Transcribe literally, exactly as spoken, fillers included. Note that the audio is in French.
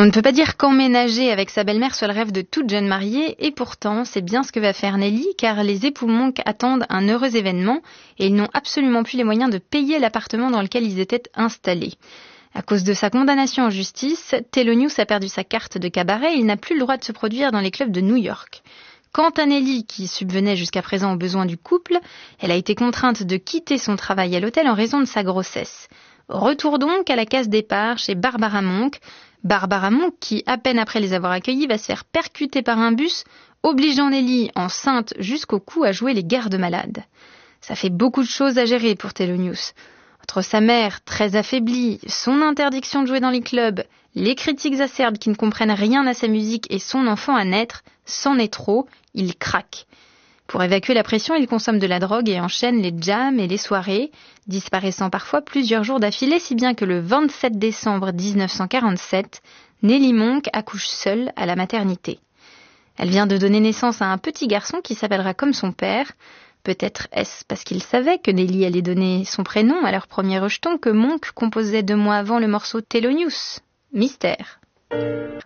On ne peut pas dire qu'emménager avec sa belle-mère soit le rêve de toute jeune mariée, et pourtant c'est bien ce que va faire Nelly, car les époux Monk attendent un heureux événement et ils n'ont absolument plus les moyens de payer l'appartement dans lequel ils étaient installés. À cause de sa condamnation en justice, Thelonious a perdu sa carte de cabaret et il n'a plus le droit de se produire dans les clubs de New York. Quant à Nelly, qui subvenait jusqu'à présent aux besoins du couple, elle a été contrainte de quitter son travail à l'hôtel en raison de sa grossesse. Retour donc à la case départ chez Barbara Monk. Barbara Monk qui, à peine après les avoir accueillis, va se faire percuter par un bus, obligeant Nelly, enceinte jusqu'au cou, à jouer les gardes-malades. Ça fait beaucoup de choses à gérer pour Thelonious. Entre sa mère, très affaiblie, son interdiction de jouer dans les clubs, les critiques acerbes qui ne comprennent rien à sa musique et son enfant à naître, c'en est trop, il craque. Pour évacuer la pression, il consomme de la drogue et enchaîne les jams et les soirées, disparaissant parfois plusieurs jours d'affilée, si bien que le vingt-sept décembre dix-neuf cent quarante-sept, Nelly Monk accouche seule à la maternité. Elle vient de donner naissance à un petit garçon qui s'appellera comme son père. Peut-être est-ce parce qu'il savait que Nelly allait donner son prénom à leur premier rejeton que Monk composait deux mois avant le morceau Thelonious. Mystère.